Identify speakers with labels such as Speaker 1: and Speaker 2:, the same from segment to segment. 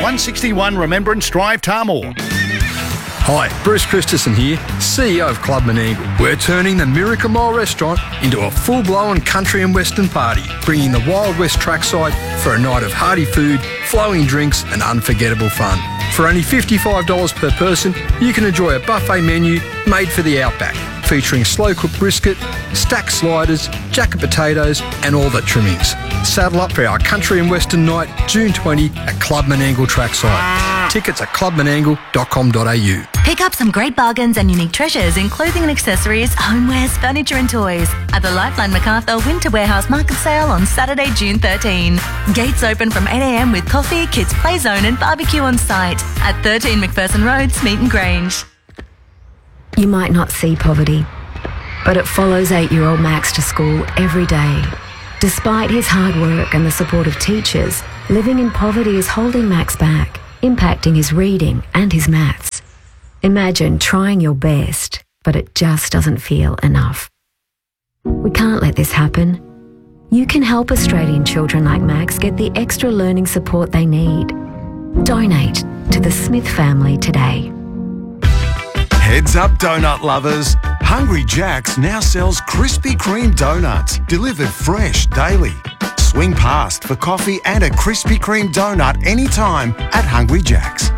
Speaker 1: 161 Remembrance Drive, Tarmore.
Speaker 2: Hi, Bruce Christensen here, CEO of Club Menangle. We're turning the Miracle Mile restaurant into a full-blown country and western party, bringing the Wild West trackside for a night of hearty food, flowing drinks and unforgettable fun. For only $55 per person, you can enjoy a buffet menu made for the outback, featuring slow-cooked brisket, stacked sliders, jacket potatoes and all the trimmings. Saddle up for our country and western night, June 20 at Club Menangle trackside. Tickets at clubmenangle.com.au.
Speaker 3: Pick up some great bargains and unique treasures in clothing and accessories, homewares, furniture and toys at the Lifeline MacArthur Winter Warehouse Market Sale on Saturday, June 13. Gates open from 8 a.m. with coffee, kids play zone and barbecue on site at 13 McPherson Road, Smeaton Grange.
Speaker 4: You might not see poverty, but it follows 8-year-old Max to school every day. Despite his hard work and the support of teachers, living in poverty is holding Max back, impacting his reading and his maths. Imagine trying your best, but it just doesn't feel enough. We can't let this happen. You can help Australian children like Max get the extra learning support they need. Donate to the Smith family today.
Speaker 5: Heads up, donut lovers. Hungry Jack's now sells Krispy Kreme donuts, delivered fresh daily. Swing past for coffee and a Krispy Kreme donut anytime at Hungry Jack's.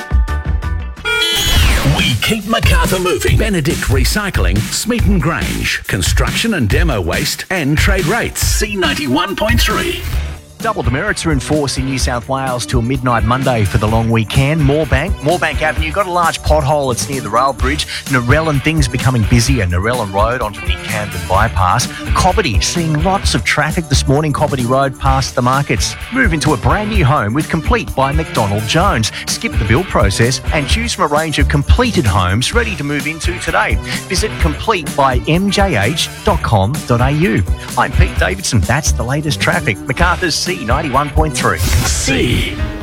Speaker 1: We keep Macarthur moving. Benedict Recycling, Smeaton Grange. Construction and demo waste and trade rates. C91.3.
Speaker 6: Double demerits are in force in New South Wales till midnight Monday for the long weekend. Moorebank Avenue, got a large pothole. It's near the rail bridge. Narellan, things becoming busier. Narellan Road onto the Camden bypass. Cobbitty, seeing lots of traffic this morning. Cobbitty Road past the markets. Move into a brand new home with Complete by McDonald Jones. Skip the build process and choose from a range of completed homes ready to move into today. Visit completebymjh.com.au. I'm Pete Davidson. That's the latest traffic. Macarthur's C91.3.
Speaker 1: C.